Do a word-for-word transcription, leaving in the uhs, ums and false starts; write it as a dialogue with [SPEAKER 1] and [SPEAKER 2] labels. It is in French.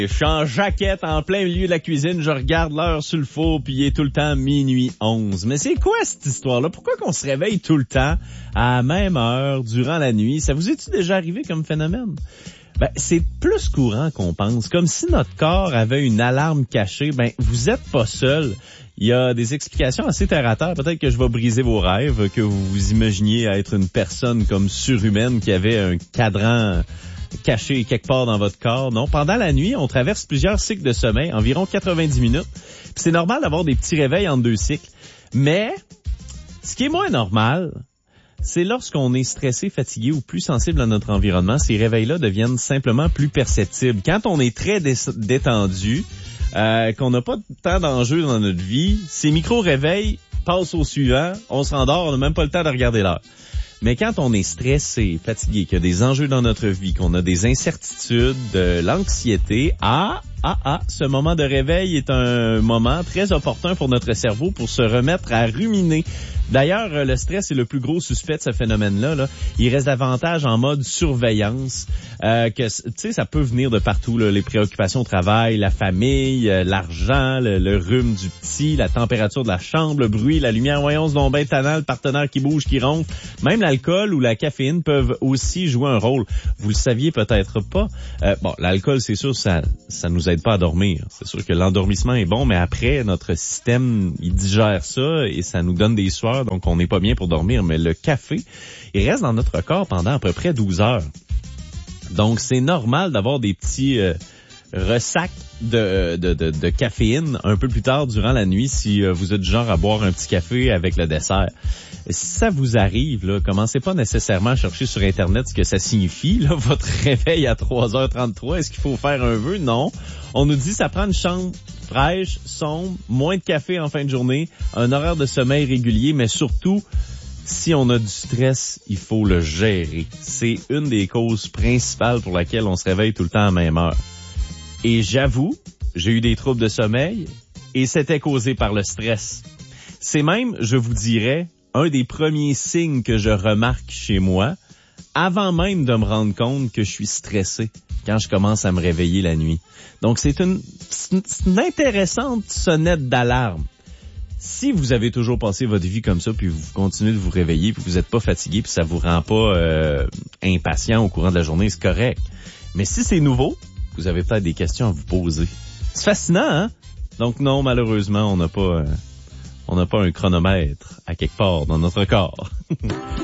[SPEAKER 1] Je suis en jaquette en plein milieu de la cuisine, je regarde l'heure sur le four, puis il est tout le temps minuit onze. Mais c'est quoi cette histoire-là? Pourquoi qu'on se réveille tout le temps à la même heure durant la nuit? Ça vous est-tu déjà arrivé comme phénomène? Ben, c'est plus courant qu'on pense. Comme si notre corps avait une alarme cachée. Ben, vous êtes pas seul. Il y a des explications assez terre à terre. Peut-être que je vais briser vos rêves, que vous vous imaginiez être une personne comme surhumaine qui avait un cadran caché quelque part dans votre corps. Non, pendant la nuit, on traverse plusieurs cycles de sommeil, environ quatre-vingt-dix minutes. Puis c'est normal d'avoir des petits réveils entre deux cycles. Mais ce qui est moins normal, c'est lorsqu'on est stressé, fatigué ou plus sensible à notre environnement, ces réveils-là deviennent simplement plus perceptibles. Quand on est très dé- détendu, euh, qu'on n'a pas tant d'enjeux dans notre vie, ces micro-réveils passent au suivant, on se rendort, on n'a même pas le temps de regarder l'heure. Mais quand on est stressé, fatigué, qu'il y a des enjeux dans notre vie, qu'on a des incertitudes, de l'anxiété, ah, ah, ah, ce moment de réveil est un moment très opportun pour notre cerveau pour se remettre à ruminer. D'ailleurs, le stress est le plus gros suspect de ce phénomène-là. Là. Il reste davantage en mode surveillance. Euh, que, tu sais, ça peut venir de partout. Là. Les préoccupations au travail, la famille, euh, l'argent, le, le rhume du petit, la température de la chambre, le bruit, la lumière. Voyons, ce donc ben tannant, le partenaire qui bouge, qui ronfle. Même l'alcool ou la caféine peuvent aussi jouer un rôle. Vous le saviez peut-être pas. Euh, bon, l'alcool, c'est sûr, ça ça nous aide pas à dormir. C'est sûr que l'endormissement est bon, mais après, notre système, il digère ça et ça nous donne des sueurs. Donc, on n'est pas bien pour dormir, mais le café, il reste dans notre corps pendant à peu près douze heures. Donc, c'est normal d'avoir des petits euh, ressacs de, de, de, de caféine un peu plus tard durant la nuit si euh, vous êtes du genre à boire un petit café avec le dessert. Et si ça vous arrive, là, commencez pas nécessairement à chercher sur Internet ce que ça signifie, là, votre réveil à trois heures trente-trois. Est-ce qu'il faut faire un vœu? Non. On nous dit ça prend une chambre fraîche, sombre, moins de café en fin de journée, un horaire de sommeil régulier, mais surtout, si on a du stress, il faut le gérer. C'est une des causes principales pour laquelle on se réveille tout le temps à la même heure. Et j'avoue, j'ai eu des troubles de sommeil et c'était causé par le stress. C'est même, je vous dirais, un des premiers signes que je remarque chez moi, avant même de me rendre compte que je suis stressé quand je commence à me réveiller la nuit. Donc, c'est une, c'est une intéressante sonnette d'alarme. Si vous avez toujours passé votre vie comme ça, puis vous continuez de vous réveiller, puis vous n'êtes pas fatigué, puis ça vous rend pas euh, impatient au courant de la journée, c'est correct. Mais si c'est nouveau, vous avez peut-être des questions à vous poser. C'est fascinant, hein? Donc non, malheureusement, on n'a pas... Euh, On n'a pas un chronomètre à quelque part dans notre corps.